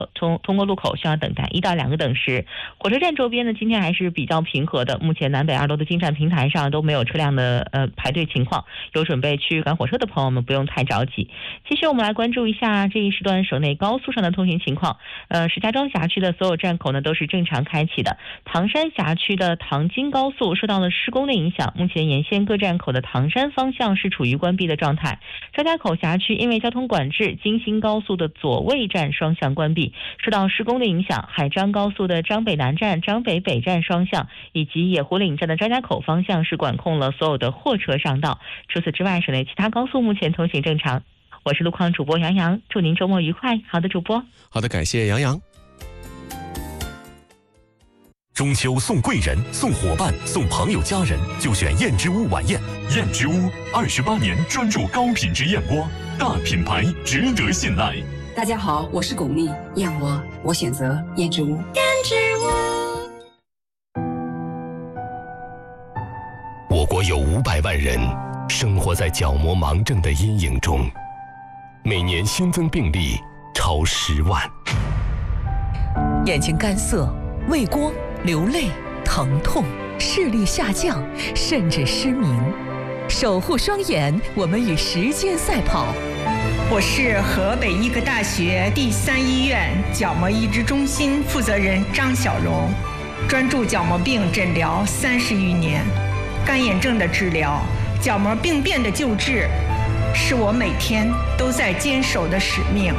通过路口需要等待1到2个等时。火车站周边呢，今天还是比较平和的，目前南北2楼的进站平台上都没有车辆的排队情况，有准备去赶火车的朋友们不用太着急。其实我们来关注一下这一时段省内高速上的通行情况。石家庄辖区的所有站口呢都是正常开启的。唐山辖区的唐京高速受到了施工的影响，目前沿线各站口的唐山方向是处于关闭的状态。张家口辖区因为交通管制，京新高速的左卫站双向关闭，受到施工的影响，海张高速的张北南站、张北北站双向以及野湖岭站的张家口方向是管控了所有的货车上道。除此之外，省内其他高速目前通行正常。我是路况主播杨洋，祝您周末愉快。好的，主播。 好的，感谢杨洋。 中秋送贵人、送伙伴、送朋友家人，就选燕之屋晚宴。燕之屋28年专注高品质燕窝，大品牌值得信赖。 大家好，我是巩俐，燕窝我选择燕之屋。燕之屋。我国有500万人生活在角膜盲症的阴影中，每年新增病例超10万。 眼睛干涩、畏光、流泪、疼痛、视力下降，甚至失明。守护双眼，我们与时间赛跑。 我是河北医科大学第3医院角膜移植中心负责人张小荣，专注角膜病诊疗30余年，干眼症的治疗、角膜病变的救治，是我每天都在坚守的使命。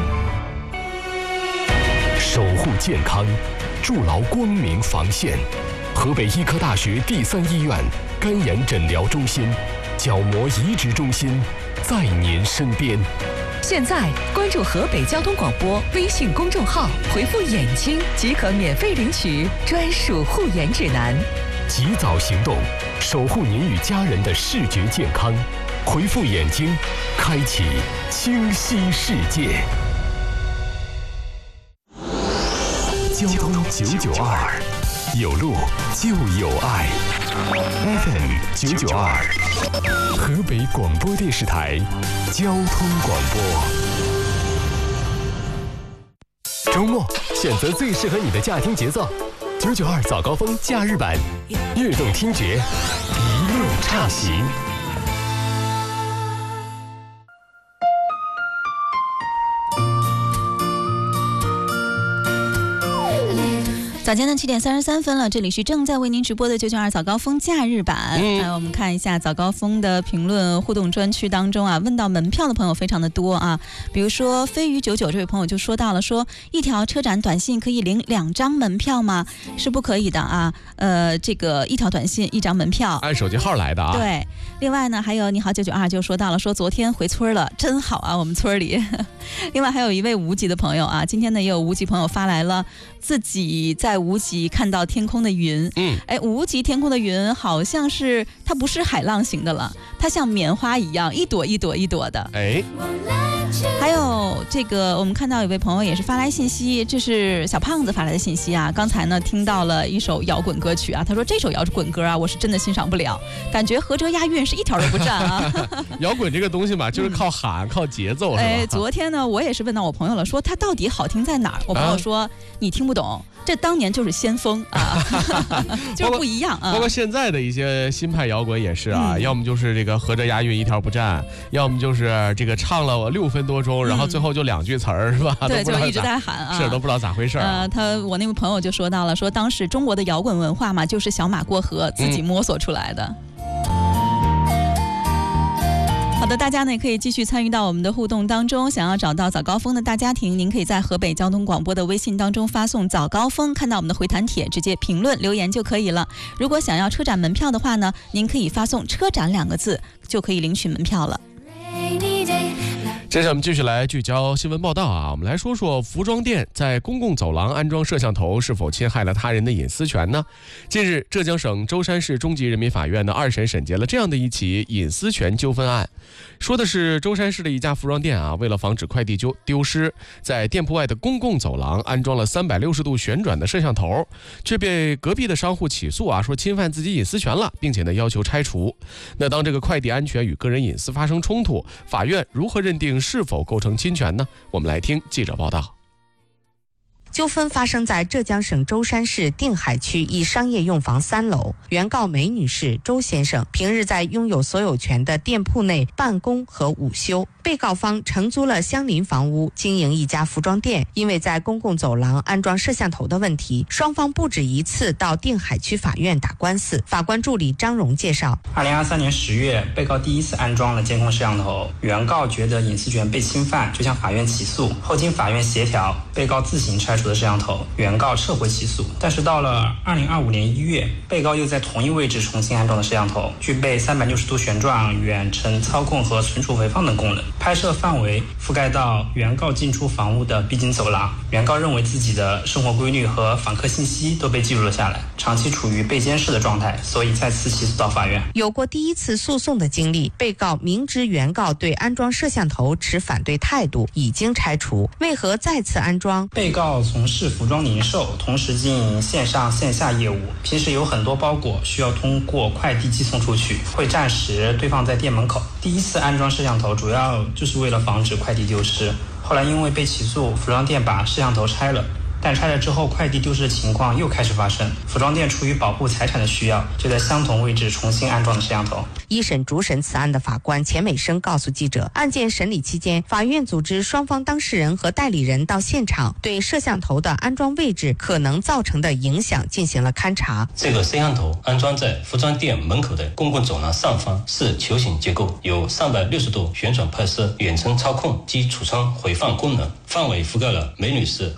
守护健康，筑牢光明防线。河北医科大学第3医院干眼诊疗中心、角膜移植中心在您身边。 现在关注河北交通广播微信公众号，回复眼睛即可免费领取专属护眼指南。 及早行动，守护您与家人的视觉健康。回复眼睛，开启清晰世界。交通992，有路就有爱。FM 992，河北广播电视台交通广播。周末选择最适合你的驾听节奏，992早高峰假日版，悦动听觉，一路畅行。 早间的7点33分了，这里是正在为您直播的992早高峰假日版。我们看一下早高峰的评论互动专区当中啊，问到门票的朋友非常的多啊。比如说飞鱼99这位朋友就说到了，说一条车展短信可以领2张门票吗？是不可以的啊。这个一条短信1张门票， 按手机号来的啊。 对。另外呢，还有你好992就说到了，说昨天回村了，真好啊，我们村里。另外还有一位无极的朋友啊，今天呢也有无极朋友发来了自己在无极看到天空的云。无极天空的云好像是它不是海浪型的了，它像棉花一样一朵一朵一朵的。还有这个我们看到有位朋友也是发来信息，这是小胖子发来的信息啊。刚才呢听到了一首摇滚歌曲啊，他说这首摇滚歌啊我是真的欣赏不了，感觉合辙押韵是一条都不占啊。 摇滚这个东西嘛，就是靠喊靠节奏是吧？ 昨天呢我也是问到我朋友了，说它到底好听在哪儿？我朋友说你听不懂，这当年就是先锋啊。就不一样啊。 包括现在的一些新派摇滚也是啊，要么就是这个合辙押韵一条不占，要么就是这个唱了我6分多钟，然后最后就2句词儿是吧？ 对，就一直在喊啊， 是都不知道咋回事啊。 我那位朋友就说到了，说当时中国的摇滚文化嘛，就是小马过河自己摸索出来的。好的，大家呢也可以继续参与到我们的互动当中。想要找到早高峰的大家庭，您可以在河北交通广播的微信当中发送早高峰，看到我们的回弹帖，直接评论留言就可以了。如果想要车展门票的话呢，您可以发送车展2个字就可以领取门票了。 接下来我们继续来聚焦新闻报道啊，我们来说说服装店在公共走廊安装摄像头是否侵害了他人的隐私权呢？近日，浙江省舟山市中级人民法院的2审审结了这样的一起隐私权纠纷案，说的是舟山市的一家服装店啊，为了防止快递丢失，在店铺外的公共走廊安装了360度旋转的摄像头，却被隔壁的商户起诉啊，说侵犯自己隐私权了，并且呢要求拆除。那当这个快递安全与个人隐私发生冲突，法院如何认定是否构成侵权呢？我们来听记者报道。 纠纷发生在浙江省舟山市定海区一商业用房3楼。原告梅女士、周先生平日在拥有所有权的店铺内办公和午休。被告方承租了相邻房屋，经营一家服装店。因为在公共走廊安装摄像头的问题，双方不止一次到定海区法院打官司。法官助理张荣介绍 ，2023年10月，被告第一次安装了监控摄像头，原告觉得隐私权被侵犯，就向法院起诉。后经法院协调，被告自行拆除的摄像头，原告撤回起诉。但是到了2025年1月，被告又在同一位置重新安装了摄像头，具备360度旋转、远程操控和存储回放等功能。拍摄范围覆盖到原告进出房屋的必经走廊。原告认为自己的生活规律和访客信息都被记录了下来，长期处于被监视的状态，所以再次起诉到法院。 有过第一次诉讼的经历，被告明知原告对安装摄像头持反对态度，已经拆除，为何再次安装？ 被告从事服装零售，同时经营线上线下业务，平时有很多包裹需要通过快递寄送出去，会暂时堆放在店门口。第一次安装摄像头主要就是为了防止快递丢失，后来因为被起诉，服装店把摄像头拆了，但拆了之后快递丢失的情况又开始发生，服装店出于保护财产的需要，就在相同位置重新安装了摄像头。 一审主审此案的法官钱美生告诉记者，案件审理期间，法院组织双方当事人和代理人到现场，对摄像头的安装位置可能造成的影响进行了勘查。 这个摄像头安装在服装店门口的公共走廊上方，是球形结构，有360度旋转拍摄、远程操控及储存回放功能，范围覆盖了梅女士